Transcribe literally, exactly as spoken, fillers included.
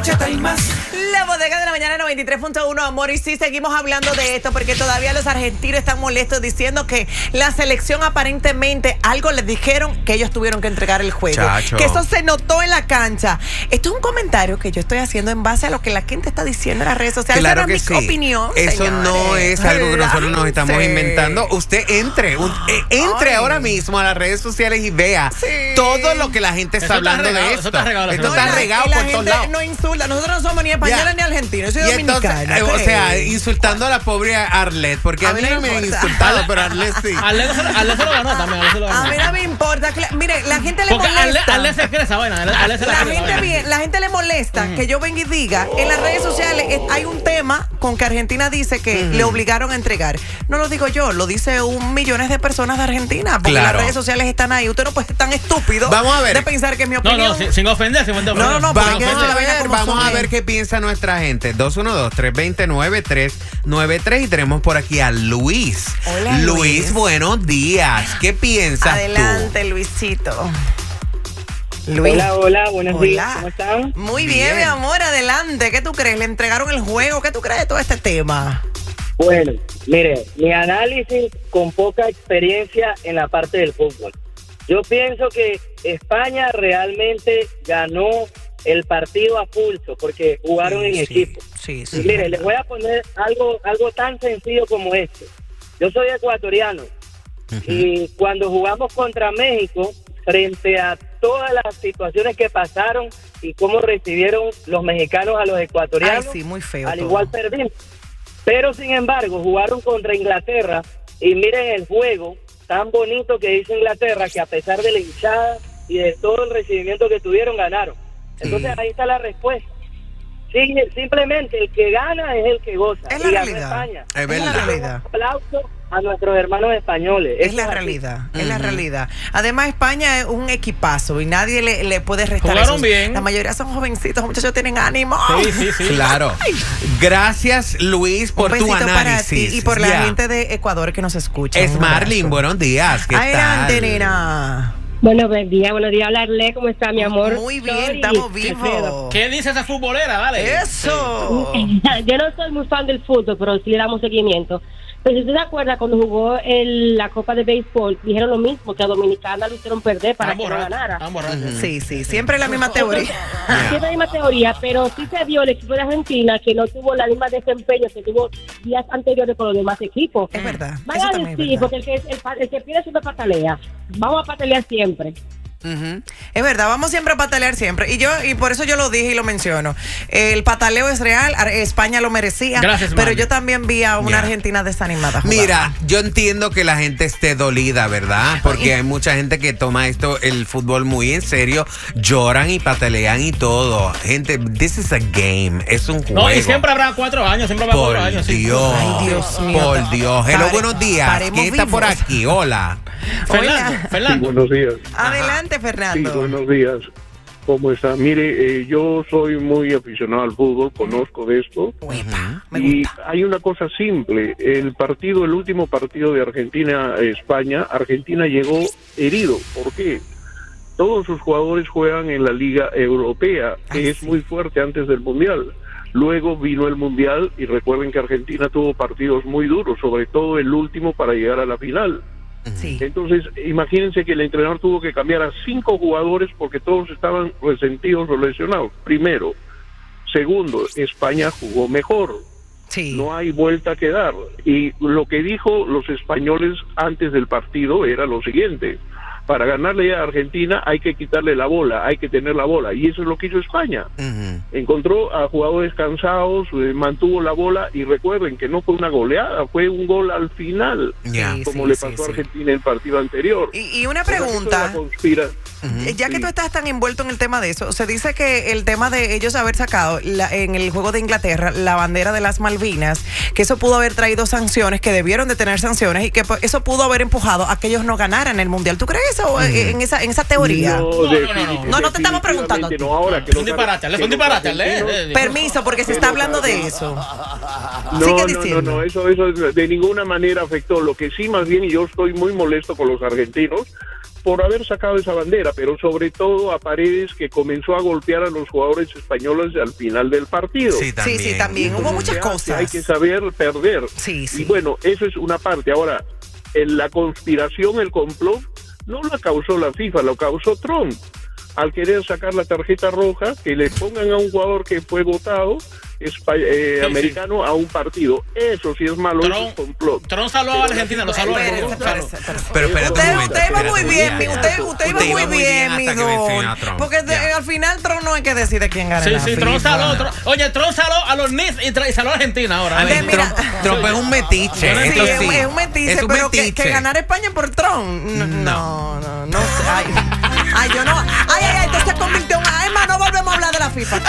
bachata y más. La bodega de la mañana noventa y tres punto uno, amor, y sí, seguimos hablando de esto porque todavía los argentinos están molestos diciendo que la selección aparentemente algo les dijeron que ellos tuvieron que entregar el juego. Chacho. Que eso se notó en la cancha. Esto es un comentario que yo estoy haciendo en base a lo que la gente está diciendo en las redes sociales. Claro Esa que es sí. mi opinión, Eso señores. no es algo que nosotros nos estamos inventando. Usted entre, un, eh, entre Ay. ahora mismo a las redes sociales y vea Sí. todo lo que la gente está Eso está hablando regado, de eso esto. está regado, Esto no, está la- regado y la por todos gente lados. no insulta. Nosotros no somos ni españoles Ya. ni argentinos. Yo soy Y entonces, dominicana. eh, o ¿qué? sea, insultando a la pobre Arlet, porque a, A mí mí no no me han importa. insultado, pero Arlet sí. Arlet se, lo- Arlet se lo ganó también. Arlet se lo ganó. A mí no me importa. Cla- Mire, la gente le Porque Arlet, molesta. Arlet se cree esa vaina. Arlet, Arlet se la, La cree esa gente, vaina. bien, la gente le molesta que yo venga y diga en las redes sociales eh, hay un tema con que Argentina dice que le obligaron a entregar. No lo digo yo, lo dice un millones de personas de Argentina, porque Claro. las redes sociales están ahí. Usted no puede ser tan estúpido Vamos a ver. de pensar que es mi No, opinión. no, sin, sin ofender, sin ofender. No, no, no, pero hay Vamos que decir la a vaina ver, como vamos son, a ver eh. qué piensa nuestra gente. dos uno dos, tres dos cero, nueve tres nueve tres y tenemos por aquí a Luis. Hola, Luis, Luis. buenos días. ¿Qué piensas Adelante, Luisito. Luis. Hola, hola, buenos Hola. días, ¿cómo están? Muy bien, Bien. mi amor, adelante. ¿Qué tú crees? ¿Le entregaron el juego? ¿Qué tú crees de todo este tema? Bueno, mire, mi análisis con poca experiencia en la parte del fútbol. Yo pienso que España realmente ganó el partido a pulso porque jugaron en Sí, equipo. Sí, sí. Y mire, les voy a poner algo, algo tan sencillo como esto. Yo soy ecuatoriano y cuando jugamos contra México, frente a todas las situaciones que pasaron y cómo recibieron los mexicanos a los ecuatorianos, Ay, sí, muy feo al todo. igual perdimos. Pero sin embargo, jugaron contra Inglaterra y miren el juego tan bonito que hizo Inglaterra, que a pesar de la hinchada y de todo el recibimiento que tuvieron, ganaron. Entonces ahí está la respuesta. Sí, simplemente el que gana es el que goza. Es la Y ganó realidad. España. Es Es verdad. la realidad. Un aplauso a nuestros hermanos españoles. Es Eso la así. realidad, es la realidad. Además, España es un equipazo y nadie le, le puede restar Jugaron eso. bien. La mayoría son jovencitos, los muchachos tienen ánimo. Sí, sí, sí. Claro. Gracias, Luis, por Un tu besito para análisis. ti y por la Ya. gente de Ecuador que nos escucha. Es Un Marlin, abrazo. buenos días. ¿Qué Adelante, tal? nena. Bueno, buen día, buenos días, hablarle, ¿cómo está mi amor? Muy bien, Soy estamos Alfredo. vivos. ¿Qué dice esa futbolera? Dale. Eso. Yo no soy muy fan del fútbol, pero sí le damos seguimiento. Pero si usted se acuerda, cuando jugó el, la Copa de Béisbol, dijeron lo mismo, que a Dominicana lo hicieron perder para Están que no borrachos, ganara. están borrachos. Sí, sí, siempre la misma teoría. Sí, es la misma teoría, pero sí se vio el equipo de Argentina que no tuvo la misma desempeño que tuvo días anteriores con los demás equipos. Es verdad. Van Eso a también es decir, verdad. porque el que, el, pa- el que pierde siempre patalea. Vamos a patalear siempre. Ujú. Es verdad, vamos siempre a patalear siempre. Y yo, y por eso yo lo dije y lo menciono. El pataleo es real, Ar- España lo merecía. Gracias, pero Manny. yo también vi a una Ya. Argentina desanimada jugando. Mira, yo entiendo que la gente esté dolida, ¿verdad? Porque hay mucha gente que toma esto, el fútbol, muy en serio. Lloran y patalean y todo. Gente, this is a game. Es un juego. No, y siempre habrá cuatro años, siempre habrá Por cuatro años. sí. Dios. Ay, Dios mío. Por Dios. Hello, Pare- buenos días. paremos ¿Quién está por vivos. aquí? Hola. Fernando, Hola. Sí, Fernando. buenos días. Adelante, Sí, Fernando. buenos días. ¿Cómo está? Mire, eh, yo soy muy aficionado al fútbol, conozco de esto. Uepa, me Y gusta. hay una cosa simple. El partido, el último partido de Argentina-España, Argentina llegó herido. ¿Por qué? Todos sus jugadores juegan en la Liga Europea, que Ay, es sí. muy fuerte antes del Mundial. Luego vino el Mundial y recuerden que Argentina tuvo partidos muy duros, sobre todo el último para llegar a la final. Sí. Entonces, imagínense que el entrenador tuvo que cambiar a cinco jugadores porque todos estaban resentidos o lesionados. Primero. Segundo, España jugó mejor. Sí. No hay vuelta que dar. Y lo que dijo los españoles antes del partido era lo siguiente: para ganarle a Argentina hay que quitarle la bola, hay que tener la bola. Y eso es lo que hizo España. Ujú. Encontró a jugadores cansados, eh, mantuvo la bola, y recuerden que no fue una goleada, fue un gol al final, Ya. Sí, como sí, le sí, pasó a sí. Argentina en el partido anterior. Y, y una O sea, que esto pregunta. es la conspira- Eh, Ya que Sí. tú estás tan envuelto en el tema de eso, se dice que el tema de ellos haber sacado la- en el juego de Inglaterra la bandera de las Malvinas, que eso pudo haber traído sanciones, que debieron de tener sanciones y que pues, eso pudo haber empujado a que ellos no ganaran el Mundial. ¿Tú crees eso eh, en, esa, en esa teoría? No, no, no. definitivamente No, no te estamos preguntando a ti. no, ahora que Es un los- disparate, es que un los disparate. argentinos- lee, lee. Permiso, porque se está hablando de eso. No, Sigue no, diciendo. no, no, eso, eso de ninguna manera afectó. Lo que sí, más bien, y yo estoy muy molesto con los argentinos, por haber sacado esa bandera, pero sobre todo a Paredes, que comenzó a golpear a los jugadores españoles al final del partido. Sí, también. Sí, sí, también. Eso Hubo no muchas se hace, cosas. Hay que saber perder. Sí, sí. Y bueno, eso es una parte. Ahora, en la conspiración, el complot, no la causó la FIFA, lo causó Trump. Al querer sacar la tarjeta roja, que le pongan a un jugador que fue votado, espa- eh, sí, americano, sí. a un partido. Eso sí es malo, Trump, eso es complot. Trump salvó a Argentina, lo salvó a Espérese, Argentina. espérese, espérese. Pero espérate un Usted, momento. usted iba espérate muy un bien, momento. mi- usted, usted iba muy bien, mi hasta que mencionó don. a Trump. Porque de- Ya. al final Trump no es que decide quién gana Sí, la sí, FIFA. Trump saló, Trump- oye, Trump saló a los Knicks y, tra- y saló a Argentina ahora. A ver, De- mira- Trump, Trump es un metiche. Sí, Esto es, sí. es un metiche, Es un pero que, metiche. que ganar España por Trump. No, no, no, no sé. Ay, ay, yo no. Ay, ay, ay, esto se convirtió en. Ay, ma, no volvemos a hablar de la FIFA.